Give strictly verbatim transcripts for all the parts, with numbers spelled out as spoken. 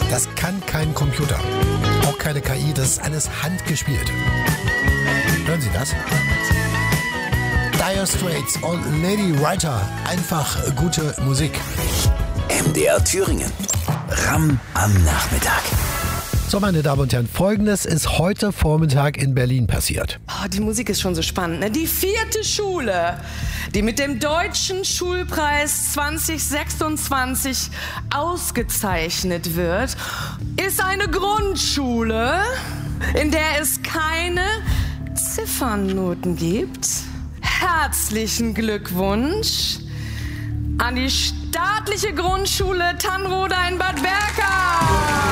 Das kann kein Computer. Auch keine K I, das ist alles handgespielt. Hören Sie das? Dire Straits und Lady Writer. Einfach gute Musik. M D R Thüringen. Ram am Nachmittag. So, meine Damen und Herren, Folgendes ist heute Vormittag in Berlin passiert. Oh, die Musik ist schon so spannend, ne? Die vierte Schule, die mit dem Deutschen Schulpreis zwanzig sechsundzwanzig ausgezeichnet wird, ist eine Grundschule, in der es keine Ziffernnoten gibt. Herzlichen Glückwunsch an die staatliche Grundschule Tanroda in Bad Berka.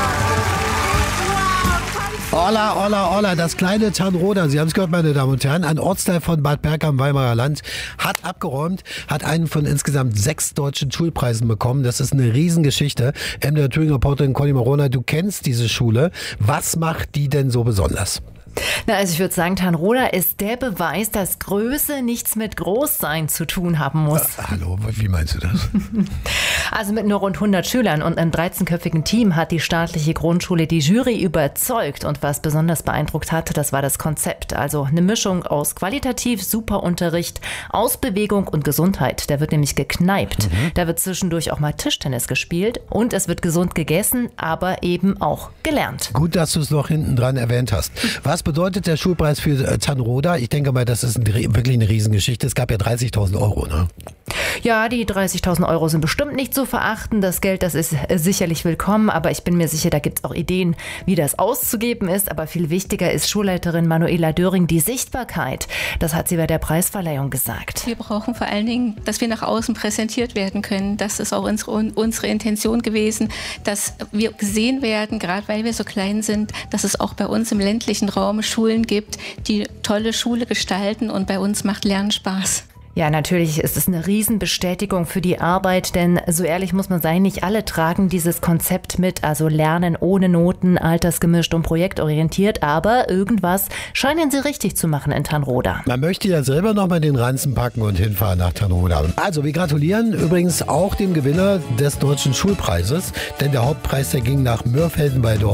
Olla, olla, olla, das kleine Tanroda, Sie haben es gehört, meine Damen und Herren, ein Ortsteil von Bad Berka im Weimarer Land, hat abgeräumt, hat einen von insgesamt sechs deutschen Schulpreisen bekommen. Das ist eine Riesengeschichte. M D R Thüringen Reporterin Conny Marona, du kennst diese Schule. Was macht die denn so besonders? Na, also ich würde sagen, Tanroda ist der Beweis, dass Größe nichts mit Großsein zu tun haben muss. Äh, hallo, wie meinst du das? Also mit nur rund hundert Schülern und einem dreizehnköpfigen Team hat die staatliche Grundschule die Jury überzeugt. Und was besonders beeindruckt hatte, das war das Konzept. Also eine Mischung aus qualitativ super Unterricht, Ausbewegung und Gesundheit. Da wird nämlich gekneipt. Mhm. Da wird zwischendurch auch mal Tischtennis gespielt und es wird gesund gegessen, aber eben auch gelernt. Gut, dass du es noch hinten dran erwähnt hast. Was bedeutet der Schulpreis für Tanroda? Ich denke mal, das ist ein, wirklich eine Riesengeschichte. Es gab ja dreißigtausend Euro, ne? Ja, die dreißigtausend Euro sind bestimmt nicht zu verachten. Das Geld, das ist sicherlich willkommen, aber ich bin mir sicher, da gibt es auch Ideen, wie das auszugeben ist. Aber viel wichtiger ist Schulleiterin Manuela Döring die Sichtbarkeit. Das hat sie bei der Preisverleihung gesagt. Wir brauchen vor allen Dingen, dass wir nach außen präsentiert werden können. Das ist auch unsere, unsere Intention gewesen, dass wir gesehen werden, gerade weil wir so klein sind, dass es auch bei uns im ländlichen Raum Schulen gibt, die tolle Schule gestalten und bei uns macht Lernen Spaß. Ja, natürlich ist es eine Riesenbestätigung für die Arbeit, denn so ehrlich muss man sein, nicht alle tragen dieses Konzept mit, also Lernen ohne Noten, altersgemischt und projektorientiert, aber irgendwas scheinen sie richtig zu machen in Tanroda. Man möchte ja selber noch mal den Ranzen packen und hinfahren nach Tanroda. Also wir gratulieren übrigens auch dem Gewinner des Deutschen Schulpreises, denn der Hauptpreis, der ging nach Mörfelden bei Dorf.